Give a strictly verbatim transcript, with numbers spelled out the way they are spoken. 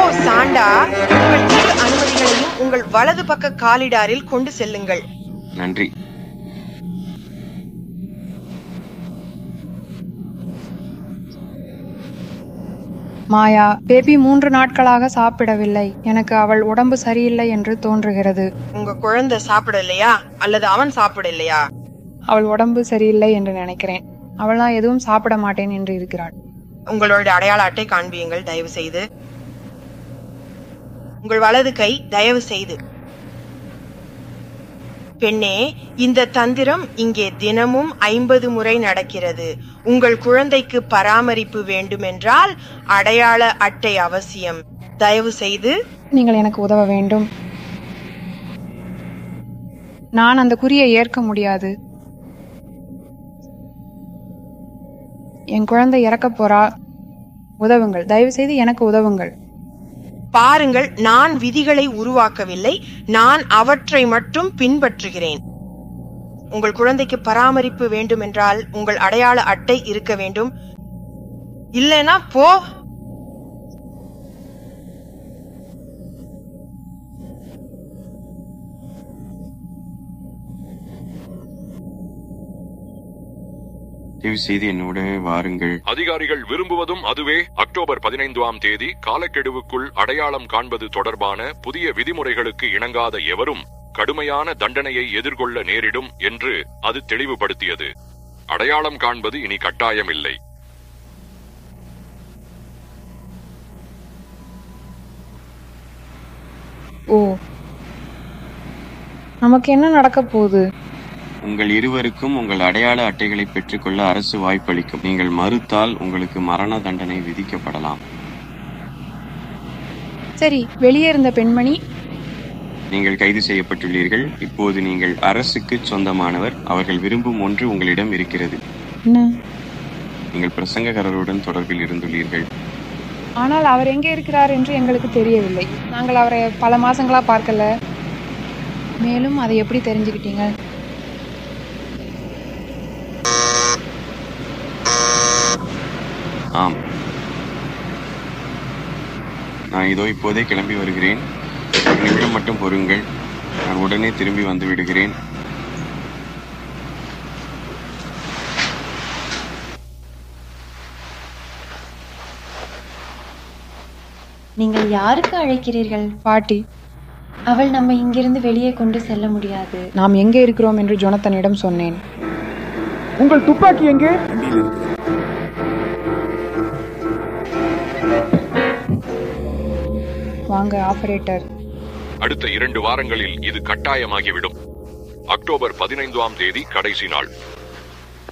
Santa, உங்கள் இரு அனுமதிகளையும் உங்கள் வலது பக்க காலிடாரில் கொண்டு செல்லுங்கள். நன்றி. மாயா, பேபி மூன்று நாட்களாக சாப்பிடவில்லை. எனக்கு அவள் உடம்பு சரியில்லை என்று தோன்றுகிறது. உங்க குழந்தை சாப்பிடலையா அல்லது அவன் சாப்பிடலையா? அவள் உடம்பு சரியில்லை என்று நினைக்கிறேன். அவள்தான் எதுவும் சாப்பிட மாட்டேன் என்று இருக்கிறாள். உங்களோட அடையாள அட்டை காண்பியுங்கள் தயவு செய்து. உங்கள் வலது கை தயவு செய்து. பெண்ணே, இந்த தந்திரம் இங்கே தினமும் ஐம்பது முறை நடக்கிறது. உங்கள் குழந்தைக்கு பராமரிப்பு வேண்டுமென்றால் அடையாள அட்டை அவசியம். தயவு செய்து நீங்கள் எனக்கு உதவ வேண்டும். நான் அந்த குறியை ஏற்க முடியாது. என் குழந்தை இறக்க போறா. உதவுங்கள், தயவு செய்து எனக்கு உதவுங்கள். பாருங்கள், நான் விதிகளை உருவாக்கவில்லை, நான் அவற்றை மட்டும் பின்பற்றுகிறேன். உங்கள் குழந்தைக்கு பராமரிப்பு வேண்டும் என்றால் உங்கள் அடையாள அட்டை இருக்க வேண்டும். இல்லைனா போ. செய்து என்னோட வாருங்கள். அதிகாரிகள் விரும்புவதும் அதுவே. அக்டோபர் பதினைந்தாம் தேதி காலக்கெடுவுக்குள் அடையாளம் காண்பது தொடர்பான புதிய விதிமுறைகளுக்கு இணங்காத எவரும் கடுமையான தண்டனையை எதிர்கொள்ள நேரிடும் என்று அது தெளிவுபடுத்தியது. அடையாளம் காண்பது இனி கட்டாயமில்லை. ஓ, நமக்கு என்ன நடக்க போகுது? உங்கள் இருவருக்கும் உங்கள் அடையாள அட்டைகளை பெற்றுக்கொள்ள அரசு வாய்ப்பளிக்கும். நீங்கள் மறுத்தால் உங்களுக்கு மரண தண்டனை விதிக்கப்படலாம். சரி, வெளியே இருந்த பெண்மணி, நீங்கள் கைது செய்யப்பட்டுள்ளீர்கள். இப்போது நீங்கள் அரசுக்கு சொந்தமானவர். அவர்கள் விரும்பும் ஒன்று உங்களிடம் இருக்கிறது. என்ன? நீங்கள் பிரசங்ககரருடன் தொடர்பில் இருந்துள்ளீர்கள். ஆனால் அவர் எங்கே இருக்கிறார் என்று எங்களுக்கு தெரியவில்லை. நாங்கள் அவரை பல மாசங்களா பார்க்கல. மேலும் அதை எப்படி தெரிஞ்சுக்கிட்டீங்க? ஆம், நான் இதோ இப்போதே கிளம்பி வருகிறேன். ஒரு நிமிடம் மட்டும் பொறுங்கள், நான் உடனே திரும்பி வந்து விடுகிறேன். நீங்கள் யாருக்கு அழைக்கிறீர்கள்? பாட்டி, அவள் நம்ம இங்கிருந்து வெளியே கொண்டு செல்ல முடியாது. நாம் எங்கே இருக்கிறோம் என்று ஜொனத்தனிடம் சொன்னேன். உங்கள் துப்பாக்கி எங்கே? வாங்க ஆபரேட்டர். அடுத்த இரண்டு வாரங்களில் இது கட்டாயமாகிவிடும். அக்டோபர் பதினைந்தாம் தேதி கடைசி நாள்.